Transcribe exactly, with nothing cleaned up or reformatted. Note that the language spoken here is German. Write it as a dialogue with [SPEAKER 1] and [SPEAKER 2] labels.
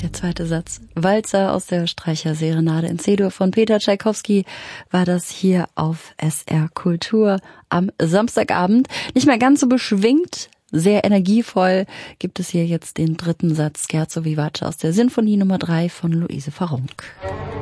[SPEAKER 1] Der zweite Satz. Walzer aus der Streicherserenade in C-Dur von Peter Tschaikowski war das hier auf S R Kultur am Samstagabend. Nicht mehr ganz so beschwingt, sehr energievoll gibt es hier jetzt den dritten Satz Scherzo vivace aus der Sinfonie Nummer drei von Luise Farunk.